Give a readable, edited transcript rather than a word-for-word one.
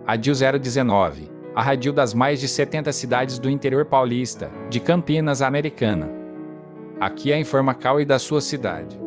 Radil 019, a radil das mais de 70 cidades do interior paulista, de Campinas à Americana. Aqui é a Informacal e da sua cidade.